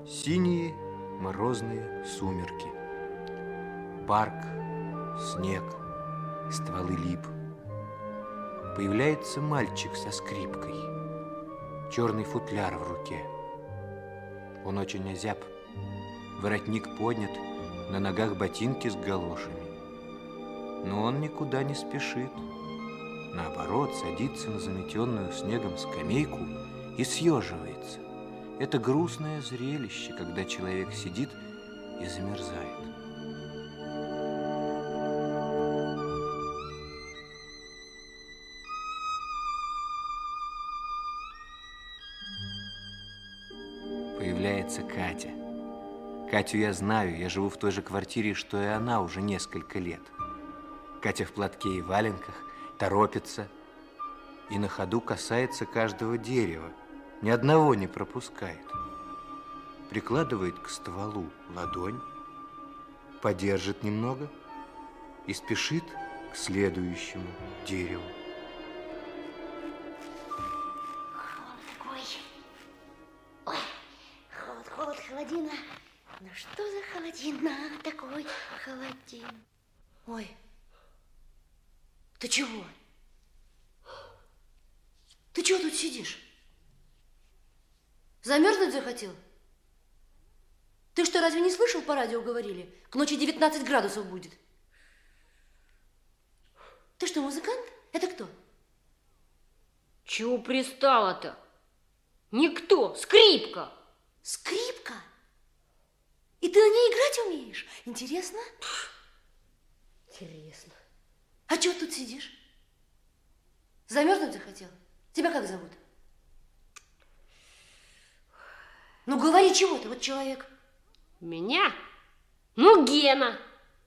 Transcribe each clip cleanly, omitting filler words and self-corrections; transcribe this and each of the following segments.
Синие морозные сумерки. Парк, снег, стволы лип. Появляется мальчик со скрипкой, черный футляр в руке. Он очень озяб, воротник поднят, на ногах ботинки с галошами. Но он никуда не спешит. Наоборот, садится на заметенную снегом скамейку и съеживается. Это грустное зрелище, когда человек сидит и замерзает. Появляется Катя. Катю я знаю, я живу в той же квартире, что и она уже несколько лет. Катя в платке и валенках торопится и на ходу касается каждого дерева, ни одного не пропускает. Прикладывает к стволу ладонь, подержит немного и спешит к следующему дереву. Холод какой. Ой, холод, холодина. Ну что за холодина такой, холодин? Ой, ты чего? Ты чего тут сидишь? Замерзнуть захотел? Ты что, разве не слышал, по радио говорили? К ночи 19 градусов будет. Ты что, музыкант? Это кто? Чего пристала-то? Никто, скрипка. Скрипка? И ты на ней играть умеешь? Интересно? Интересно. А чего тут сидишь? Замерзнуть захотел? Тебя как зовут? Ну, говори, чего ты, вот человек. Меня? Ну, Гена.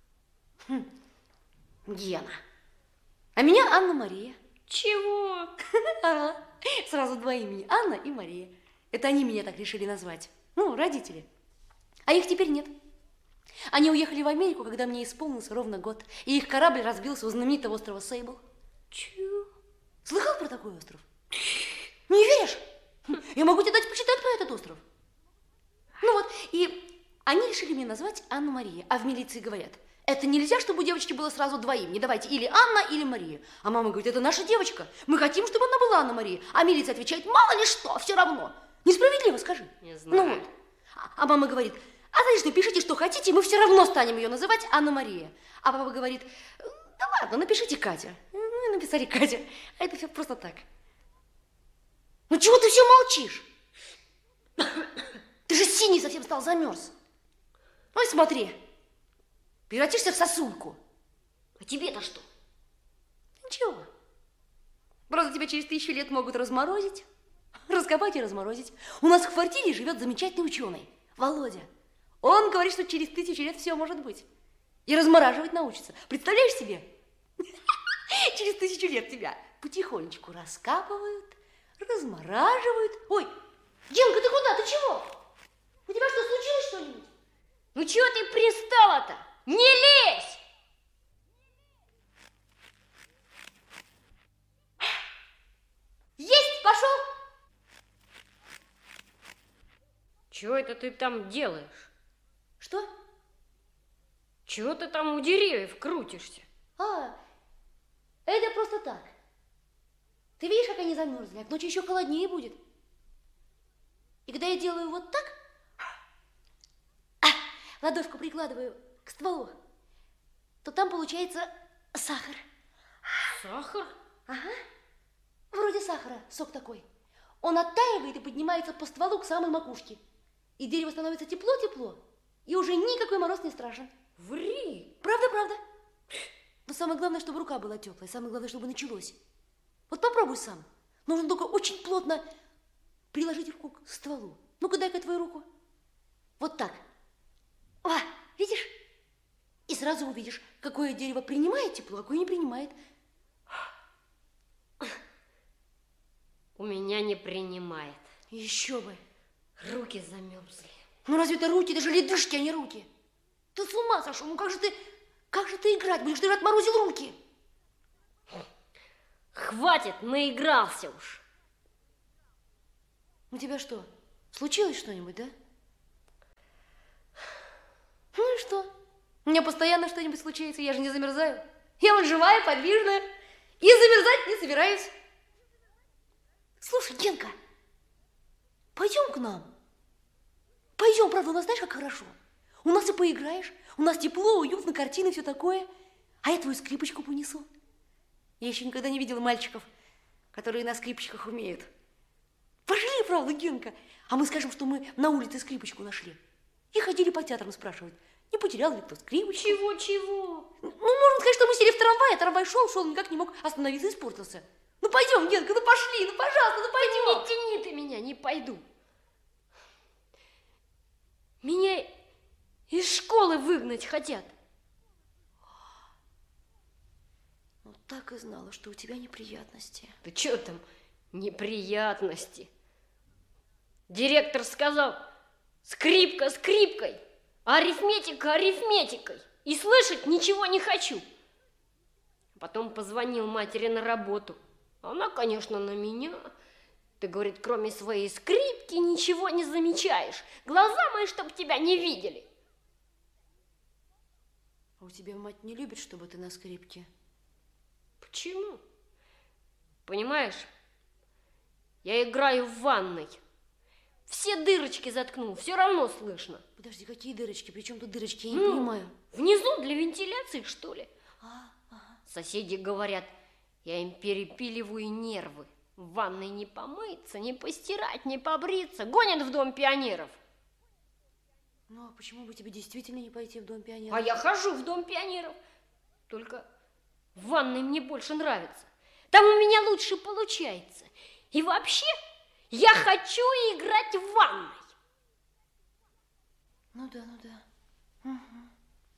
Гена. А меня Анна-Мария. Чего? Ага. Сразу два имени. Анна и Мария. Это они меня так решили назвать. Ну, родители. А их теперь нет. Они уехали в Америку, когда мне исполнился ровно год. И их корабль разбился у знаменитого острова Сейбл. Чего? Слыхал про такой остров? Не веришь? Я могу тебе дать почитать про этот остров. Ну вот, и они решили меня назвать Анна-Мария. А в милиции говорят, это нельзя, чтобы у девочки было сразу два имени. Давайте или Анна, или Мария. А мама говорит, это наша девочка. Мы хотим, чтобы она была Анна-Мария. А милиция отвечает, мало ли что, все равно. Несправедливо, скажи. Не знаю. Ну вот. А мама говорит, а знаете что, пишите, что хотите, мы все равно станем ее называть Анна-Мария. А папа говорит, да ладно, напишите Катя. Ну и написали Катя. А это все просто так. Ну чего ты все молчишь? Ты же синий совсем стал, замерз. Ой, смотри, превратишься в сосульку. А тебе-то что? Ничего. Просто тебя через 1000 лет могут разморозить, раскопать и разморозить. У нас в квартире живет замечательный ученый, Володя. Он говорит, что через 1000 лет все может быть. И размораживать научится. Представляешь себе? Через 1000 лет тебя потихонечку раскапывают, размораживают. Ой, Генка, ты куда? Ты чего? У тебя что, случилось что-нибудь? Ну чего ты пристала-то? Не лезь! Есть, пошел! Чего это ты там делаешь? Что? Чего ты там у деревьев крутишься? А, это просто так. Ты видишь, как они замерзли, а к ночи еще холоднее будет. И когда я делаю вот так, ладошку прикладываю к стволу, то там получается сахар. Сахар? Ага, вроде сахара, сок такой. Он оттаивает и поднимается по стволу к самой макушке. И дерево становится тепло-тепло, и уже никакой мороз не страшен. Ври! Правда. Но самое главное, чтобы рука была теплая, самое главное, чтобы началось. Вот попробуй сам. Нужно только очень плотно приложить руку к стволу. Ну-ка, дай-ка твою руку. Вот так. О, видишь? И сразу увидишь, какое дерево принимает тепло, а какое не принимает. У меня не принимает. Еще бы. Руки замерзли. Ну разве это руки? Это же ледышки, а не руки. Ты с ума сошел? Ну как же ты играть будешь? Ты же отморозил руки. Хватит, наигрался уж. У тебя что, случилось что-нибудь, да? и что? У меня постоянно что-нибудь случается, я же не замерзаю. Я вот живая, подвижная, и замерзать не собираюсь. Слушай, Генка, пойдем к нам. Пойдем, правда, у нас знаешь, как хорошо. У нас и поиграешь, у нас тепло, уютно, картины, все такое. А я твою скрипочку понесу. Я еще никогда не видела мальчиков, которые на скрипочках умеют. Пошли, правда, Генка. А мы скажем, что мы на улице скрипочку нашли. И ходили по театрам спрашивать, не потерял ли кто скрипочку. Чего? Ну, можно сказать, что мы сели в трамвай, а трамвай шел, никак не мог остановиться, испортился. Ну, пойдем, Генка, ну пошли, ну, пожалуйста, ну, пойдем. Не тяни ты меня, не пойду. Меня из школы выгнать хотят. Ну, так и знала, что у тебя неприятности. Да что там неприятности? Директор сказал, скрипка скрипкой, а арифметика арифметикой. И слышать ничего не хочу. Потом позвонил матери на работу. Она, конечно, на меня. Ты, говорит, кроме своей скрипки ничего не замечаешь. Глаза мои, чтоб тебя не видели. А у тебя мать не любит, чтобы ты на скрипке? Почему? Понимаешь, я играю в ванной. Все дырочки заткнул, все равно слышно. Подожди, какие дырочки? При чем тут дырочки? Я не понимаю. Внизу для вентиляции, что ли? Ага. Соседи говорят, я им перепиливаю нервы. В ванной не помыться, не постирать, не побриться. Гонят в Дом пионеров. Ну, а почему бы тебе действительно не пойти в Дом пионеров? А я хожу в Дом пионеров. Только в ванной мне больше нравится. Там у меня лучше получается. И вообще, я хочу играть в ванной. Ну да. Угу.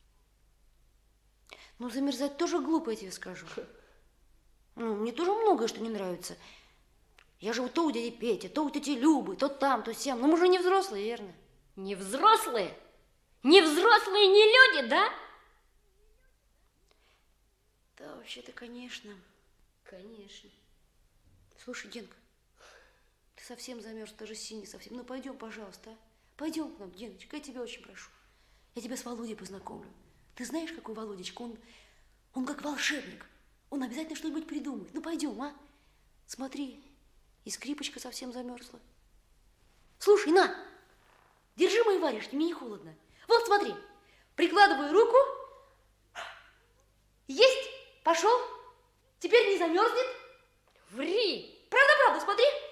Ну, замерзать тоже глупо, я тебе скажу. Ну, мне тоже многое что не нравится. Я живу то у дяди Пети, то у тети Любы, то там, то сям. Но мы же не взрослые, верно? Не взрослые? Не взрослые, не люди, да? Да, вообще-то, конечно. Конечно. Слушай, Генка, ты совсем замерз, даже синий совсем. Ну, пойдем, пожалуйста, а? Пойдем к нам, Геночка, я тебя очень прошу. Я тебя с Володей познакомлю. Ты знаешь, какой Володечка? Он как волшебник. Он обязательно что-нибудь придумает. Ну, пойдем, а? Смотри, и скрипочка совсем замерзла. Слушай, на, держи мои варежки, мне не холодно. Вот, смотри, прикладываю руку. Есть, пошел. Теперь не замерзнет. Ври! Правда, смотри.